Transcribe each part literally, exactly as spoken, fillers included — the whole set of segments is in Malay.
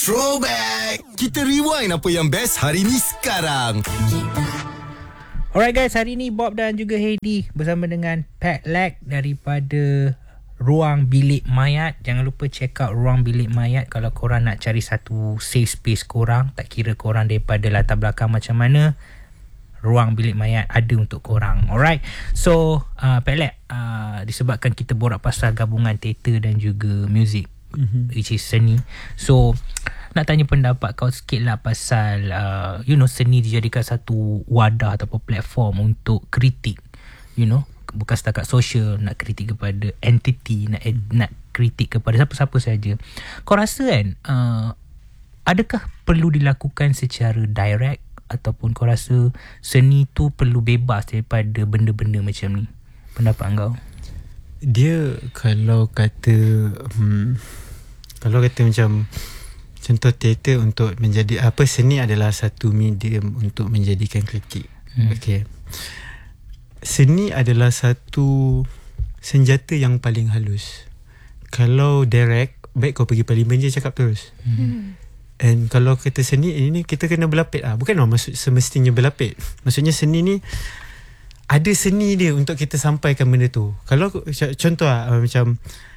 Throwback. Kita rewind apa yang best hari ni sekarang. Alright guys, hari ni Bob dan juga Heidi bersama dengan Pat Lag daripada Ruang Bilik Mayat. Jangan lupa check out Ruang Bilik Mayat kalau korang nak cari satu safe space korang. Tak kira korang daripada latar belakang macam mana, Ruang Bilik Mayat ada untuk korang. Alright. So uh, Pat Lag, uh, disebabkan kita borak pasal gabungan teater dan juga muzik, mm-hmm. which is seni. So nak tanya pendapat kau sikit lah pasal uh, you know, seni dijadikan satu wadah ataupun platform untuk kritik, you know, bukan setakat sosial, nak kritik kepada entiti, nak nak kritik kepada siapa-siapa saja. Kau rasa kan uh, adakah perlu dilakukan secara direct, ataupun kau rasa seni tu perlu bebas daripada benda-benda macam ni? Pendapat kau? Dia kalau kata hmm, kalau kata macam contoh teater untuk menjadi apa, seni adalah satu medium untuk menjadikan kritik. Hmm. Okey. Seni adalah satu senjata yang paling halus. Kalau direct, baik kau pergi parlimen je cakap terus. Hmm. And kalau kita seni ini, kita kena berlapik ah. Bukan lah maksud semestinya berlapik. Maksudnya seni ni ada seni dia untuk kita sampaikan benda tu. Kalau contoh lah, macam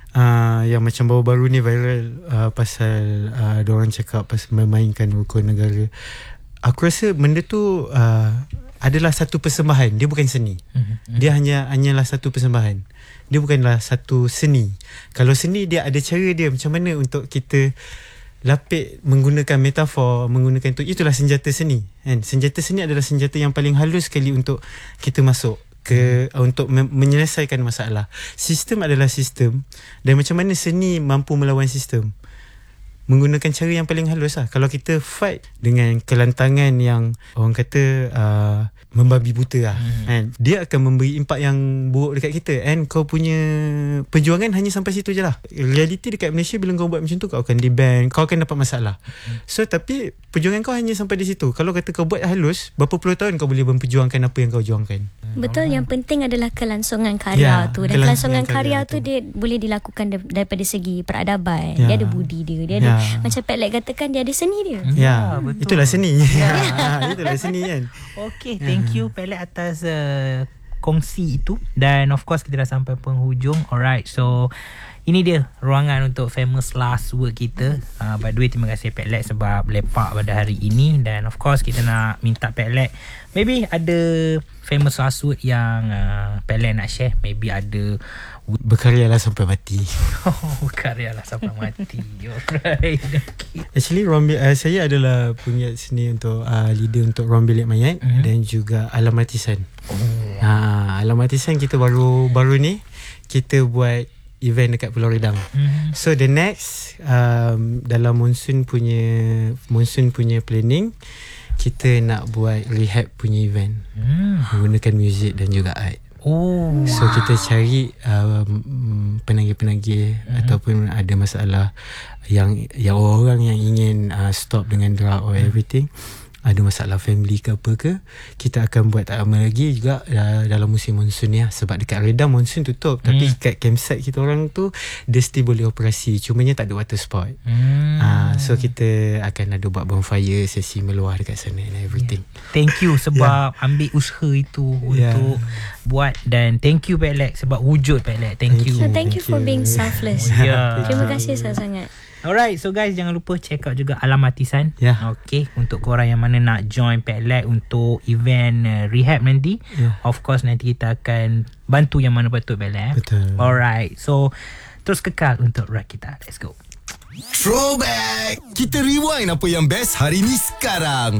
Uh, yang macam baru-baru ni viral uh, pasal uh, diorang cakap pasal memainkan rukun negara. Aku rasa benda tu uh, adalah satu persembahan. Dia bukan seni. Mm-hmm. Dia hanya hanyalah satu persembahan. Dia bukanlah satu seni. Kalau seni, dia ada cara dia macam mana untuk kita lapik menggunakan metafor, menggunakan tu. Itulah senjata seni, kan? Senjata seni adalah senjata yang paling halus sekali untuk kita masuk ke hmm. untuk me- menyelesaikan masalah. Sistem adalah sistem, dan macam mana seni mampu melawan sistem menggunakan cara yang paling halus lah. Kalau kita fight dengan kelantangan yang orang kata uh, membabi buta lah, hmm. kan? Dia akan memberi impak yang buruk dekat kita. And kau punya perjuangan hanya sampai situ je lah. Realiti dekat Malaysia, bila kau buat macam tu, kau akan di-ban, kau akan dapat masalah. hmm. So tapi perjuangan kau hanya sampai di situ. Kalau kata kau buat halus, berapa puluh tahun kau boleh memperjuangkan apa yang kau juangkan. Betul, yang penting adalah kelangsungan karya ya, tu. Dan kelangsungan karya, karya tu, dia boleh dilakukan daripada segi peradaban. Ya. Dia ada budi dia. Dia ya. ada, macam Pat Lag katakan, dia ada seni dia. Ya, ya, betul. Itulah seni. Ya. Itulah seni kan. Okay, thank you Pat Lag atas uh, kongsi itu. Dan of course kita dah sampai penghujung. Alright, so ini dia ruangan untuk famous last word kita. uh, By the way, terima kasih Pat Lag sebab lepak pada hari ini. Dan of course kita nak minta Pat Lag, maybe ada famous last word yang uh, Pat Lag nak share. Maybe ada berkaryalah sampai mati. Oh, berkaryalah sampai mati. Alright, okay. Actually ruang, uh, saya adalah punya seni untuk uh, leader untuk Ruang Bilik Mayat, uh-huh. dan juga Alamatisan. Oh. Ha, Alamatisan kita baru baru ni kita buat event dekat Pulau Redang. Mm-hmm. So the next um, dalam monsoon punya monsoon punya planning, kita nak buat rehab punya event, mm. menggunakan muzik dan juga art. Oh, so wow. kita cari um, penagih-penagih, mm-hmm. ataupun ada masalah yang yang orang yang ingin uh, stop dengan drug or everything, ada masalah family ke apa ke, kita akan buat amal lagi juga uh, dalam musim monsun ni lah. Sebab dekat Redang monsun tutup, hmm. tapi kat campsite kita orang tu dia still boleh operasi, cumanya tak ada water sport. hmm. uh, So kita akan ada buat bonfire, sesi meluah dekat sana and everything. yeah. Thank you sebab yeah. ambil usaha itu yeah. untuk buat. Dan thank you Pat Lag sebab wujud Pat Lag. Thank, thank you. So thank you for being selfless. yeah. Terima kasih sangat-sangat. Alright, so guys, jangan lupa check out juga Alamatisan. Yeah. Okay, untuk korang yang mana nak join Pat Lag untuk event uh, rehab nanti, yeah. of course nanti kita akan bantu yang mana patut Pat Lag. Betul. Alright, so terus kekal untuk ride kita. Let's go. Throwback. Kita rewind apa yang best hari ni sekarang.